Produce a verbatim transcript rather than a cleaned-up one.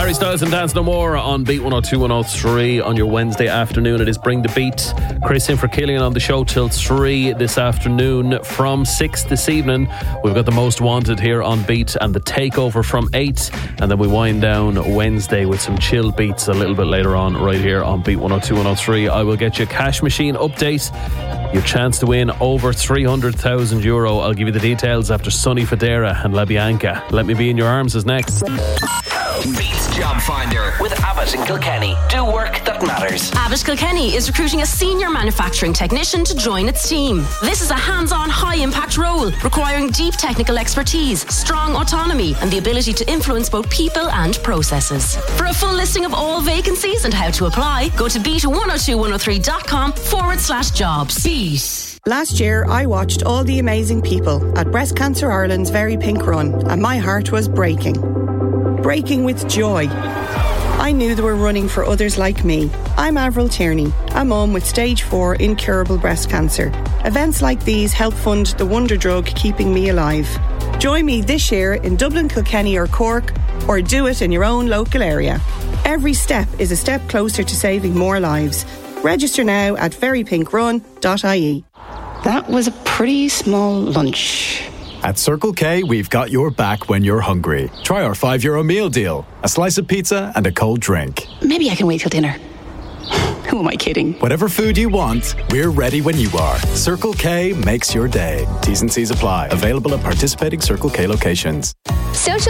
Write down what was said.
Harry Styles and Dance No More on Beat one oh two, one oh three on your Wednesday afternoon. It is Bring the Beat. Chris in for Killian on the show till three this afternoon. From six this evening, we've got the Most Wanted here on Beat and the Takeover from eight. And then we wind down Wednesday with some chill beats a little bit later on right here on Beat one oh two, one oh three. I will get you a cash machine update. Your chance to win over three hundred thousand euro. I'll give you the details after Sonny Fodera and La Bianca. Let Me Be in Your Arms is next. Beats Job Finder with Abbott and Kilkenny. Do work that matters. Abbott Kilkenny is recruiting a senior manufacturing technician to join its team. This is a hands-on, high-impact role requiring deep technical expertise, strong autonomy, and the ability to influence both people and processes. For a full listing of all vacancies and how to apply, go to beat one oh two one oh three dot com forward slash jobs. Beat. Last year, I watched all the amazing people at Breast Cancer Ireland's Very Pink Run, and my heart was breaking. Breaking with joy. I knew they were running for others like me. I'm Avril Tierney, a mum with stage four incurable breast cancer. Events like these help fund the wonder drug keeping me alive. Join me this year in Dublin, Kilkenny or Cork, or do it in your own local area. Every step is a step closer to saving more lives. Register now at very pink run dot I E. That was a pretty small lunch. At Circle K, we've got your back when you're hungry. Try our five euro meal deal. A slice of pizza and a cold drink. Maybe I can wait till dinner. Who am I kidding? Whatever food you want, we're ready when you are. Circle K makes your day. T's and C's apply. Available at participating Circle K locations. Social